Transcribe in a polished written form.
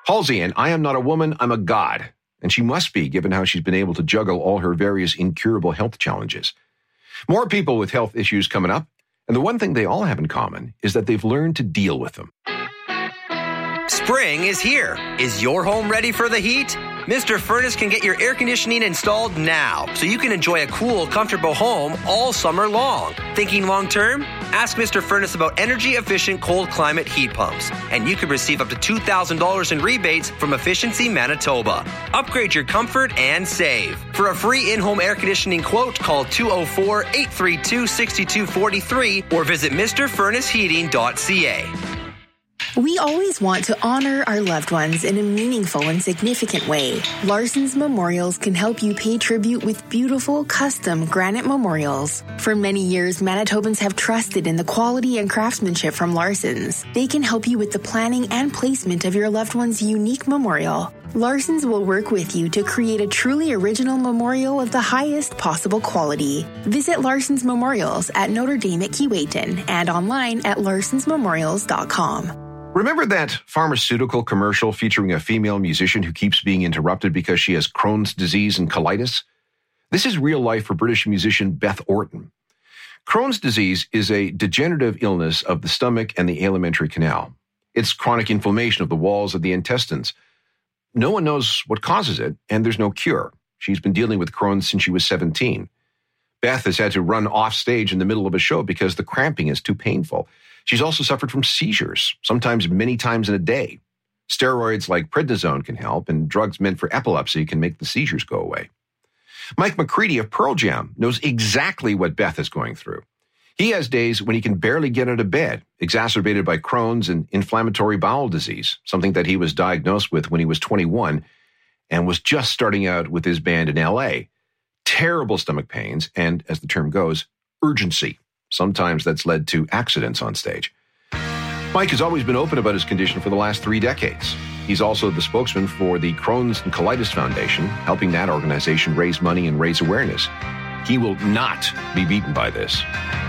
Halsey, and I am not a woman, I'm a god. And she must be, given how she's been able to juggle all her various incurable health challenges. More people with health issues coming up, and the one thing they all have in common is that they've learned to deal with them. Spring is here. Is your home ready for the heat? Mr. Furnace can get your air conditioning installed now, so you can enjoy a cool, comfortable home all summer long. Thinking long term? Ask Mr. Furnace about energy-efficient cold climate heat pumps, and you could receive up to $2,000 in rebates from Efficiency Manitoba. Upgrade your comfort and save. For a free in-home air conditioning quote, call 204-832-6243 or visit MrFurnaceHeating.ca. We always want to honor our loved ones in a meaningful and significant way. Larson's Memorials can help you pay tribute with beautiful, custom granite memorials. For many years, Manitobans have trusted in the quality and craftsmanship from Larson's. They can help you with the planning and placement of your loved one's unique memorial. Larson's will work with you to create a truly original memorial of the highest possible quality. Visit Larson's Memorials at Notre Dame at Keewatin and online at larsonsmemorials.com. Remember that pharmaceutical commercial featuring a female musician who keeps being interrupted because she has Crohn's disease and colitis? This is real life for British musician Beth Orton. Crohn's disease is a degenerative illness of the stomach and the alimentary canal. It's chronic inflammation of the walls of the intestines. No one knows what causes it, and there's no cure. She's been dealing with Crohn's since she was 17. Beth has had to run off stage in the middle of a show because the cramping is too painful. She's also suffered from seizures, sometimes many times in a day. Steroids like prednisone can help, and drugs meant for epilepsy can make the seizures go away. Mike McCready of Pearl Jam knows exactly what Beth is going through. He has days when he can barely get out of bed, exacerbated by Crohn's and inflammatory bowel disease, something that he was diagnosed with when he was 21 and was just starting out with his band in L.A. Terrible stomach pains and, as the term goes, urgency. Sometimes that's led to accidents on stage. Mike has always been open about his condition for the last 3 decades. He's also the spokesman for the Crohn's and Colitis Foundation, helping that organization raise money and raise awareness. He will not be beaten by this.